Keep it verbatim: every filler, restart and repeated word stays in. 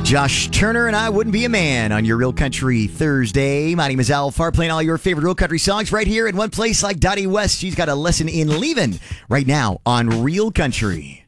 Josh Turner and I Wouldn't Be a Man on your Real Country Thursday. My name is Al Farr, playing all your favorite Real Country songs right here in one place like Dottie West. She's got a lesson in leaving right now on Real Country.